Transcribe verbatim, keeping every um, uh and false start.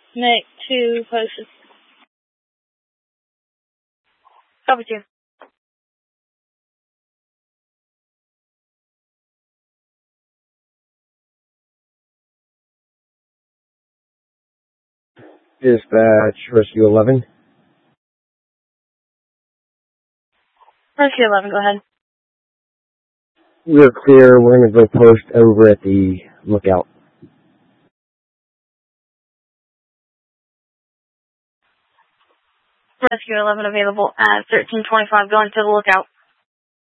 Make two posts. Copy two. Dispatch, Rescue eleven. Rescue eleven, go ahead. We're clear. We're going to go post over at the lookout. Rescue eleven available at thirteen twenty-five, going to the lookout.